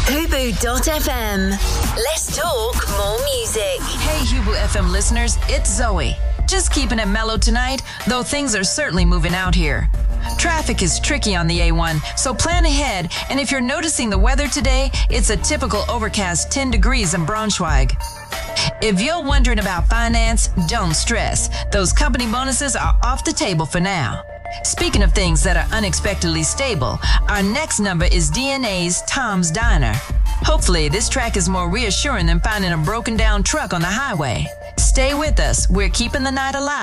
Hubu.fm. Let's talk more music. Hey, Hubu FM listeners, it's Zoe. Just keeping it mellow tonight, though things are certainly moving out here. Traffic is tricky on the A1, so plan ahead, and if you're noticing the weather today, it's a typical overcast 10 degrees in Braunschweig. If you're wondering about finance, don't stress. Those company bonuses are off the table for now. Speaking of things that are unexpectedly stable, our next number is DNA's Tom's Diner. Hopefully, this track is more reassuring than finding a broken down truck on the highway. Stay with us. We're keeping the night alive.